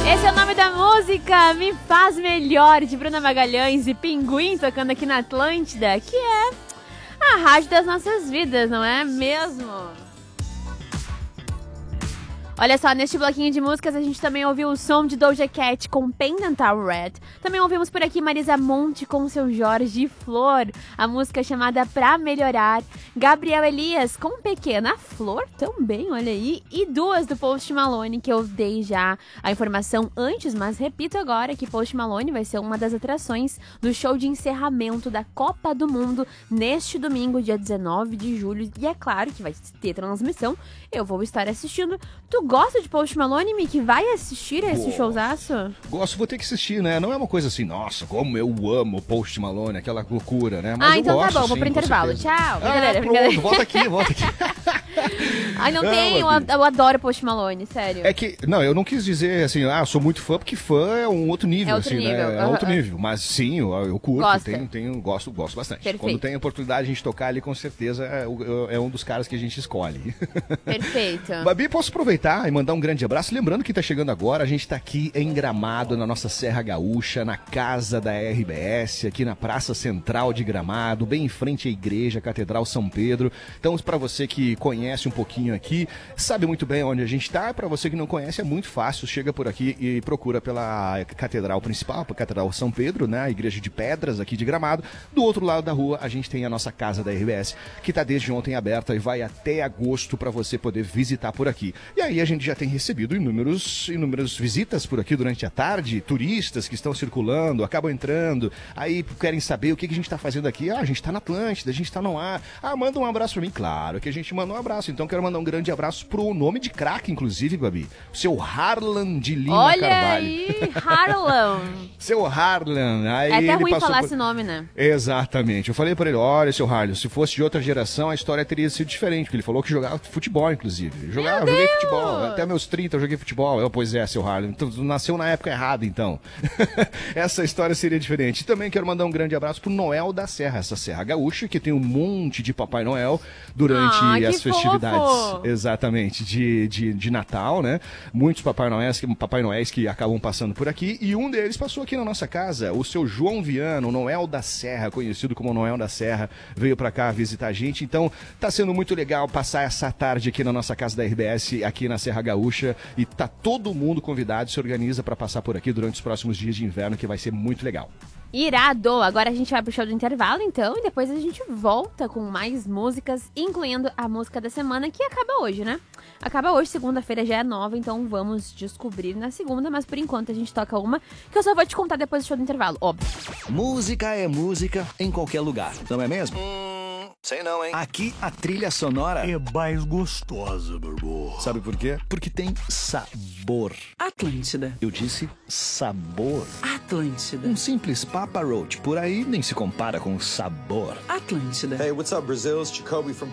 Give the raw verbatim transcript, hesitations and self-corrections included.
Esse é o nome da música, Me Faz Melhor, de Bruna Magalhães e Pinguim, tocando aqui na Atlântida, que é a rádio das nossas vidas, não é mesmo? Olha só, neste bloquinho de músicas a gente também ouviu o som de Doja Cat com Pendental Red. Também ouvimos por aqui Marisa Monte com seu Jorge Flor, a música chamada Pra Melhorar. Gabriel Elias com Pequena Flor também, olha aí. E duas do Post Malone, que eu dei já a informação antes, mas repito agora que Post Malone vai ser uma das atrações do show de encerramento da Copa do Mundo neste domingo, dia dezenove de julho. E é claro que vai ter transmissão, eu vou estar assistindo. Tu gosta de Post Malone, Mickey? Vai assistir a esse Gosto. showzaço? Gosto, vou ter que assistir, né? Não é uma coisa assim, nossa, como eu amo Post Malone, aquela loucura, né? Mas ah, eu então gosto, tá bom, vou sim, pro intervalo. certeza. Tchau. Brincadeira, Ah, pronto, brincadeira. volta aqui, volta aqui. Ai, não Ah, tem, eu, Babi. eu adoro Post Malone, sério. É que, não, eu não quis dizer assim, ah, sou muito fã, porque fã é um outro nível, É outro assim, nível, né? É aham. outro nível. Mas sim, eu, eu curto, Gosta. tenho, tenho, gosto, gosto bastante. Perfeito. Quando tem a oportunidade de a gente tocar ali, com certeza é, o- é um dos caras que a gente escolhe. Perfeito. Babi, posso aproveitar e mandar um grande abraço? Lembrando que tá chegando agora, a gente tá aqui em Gramado, na nossa Serra Gaúcha, na casa da R B S, aqui na Praça Central de Gramado, bem em frente à igreja, Catedral São Pedro. Então, para você que conhece um pouquinho aqui, sabe muito bem onde a gente tá. Para você que não conhece, é muito fácil. Chega por aqui e procura pela Catedral Principal, a Catedral São Pedro, né? A Igreja de Pedras aqui de Gramado. Do outro lado da rua, a gente tem a nossa casa da R B S, que tá desde ontem aberta e vai até agosto para você poder visitar por aqui. E aí a gente já tem recebido inúmeros, inúmeras visitas por aqui durante a tarde, turistas que estão circulando, acabam entrando, aí querem saber o que, que a gente tá fazendo aqui. Ah, a gente tá na Atlântida, a gente tá no ar. Ah, manda um abraço pra mim. Claro que a gente manda um abraço. Então quero mandar um grande abraço pro nome de craque, inclusive, Babi. O seu Harlan de Lima Olha Carvalho. aí, Harlan. Seu Harlan. Aí É até ele ruim passou falar por- esse nome, né? Exatamente. Eu falei pra ele, olha, seu Harlan, se fosse de outra geração, a história teria sido diferente, porque ele falou que jogava futebol, inclusive. Jogava, Meu joguei Deus! futebol. Até meus trinta eu joguei futebol. Eu, pois é, seu Harlan. Então, tu nasceu na época errada, então. Essa história seria diferente. E também quero mandar um grande abraço pro Noel da Serra, essa Serra Gaúcha, que tem um monte de Papai Noel durante Ah, que as festividades. fofo! Exatamente, de, de, de Natal, né? Muitos Papai Noéis, Papai Noéis que acabam passando por aqui, e um deles passou aqui na nossa casa, o seu João Viano, o Noel da Serra, conhecido como Noel da Serra, veio pra cá visitar a gente, então tá sendo muito legal passar essa tarde aqui na nossa casa da R B S, aqui na Serra Gaúcha, e tá todo mundo convidado, se organiza pra passar por aqui durante os próximos dias de inverno, que vai ser muito legal. Irado! Agora a gente vai pro show do intervalo, então, e depois a gente volta com mais músicas, incluindo a música da semana, que acaba hoje, né? Acaba hoje, segunda-feira já é nova, então vamos descobrir na segunda, mas por enquanto a gente toca uma que eu só vou te contar depois do show do intervalo, óbvio. Música é música em qualquer lugar, não é mesmo? Hum, sei não, hein? Aqui a trilha sonora, É mais gostosa, meu irmão. sabe por quê? Porque tem sabor. Atlântida, Eu disse sabor. Atlântida, Um simples Papa Roach por aí nem se compara com sabor. Atlântida. Hey, what's up, Brazil? It's Jacoby from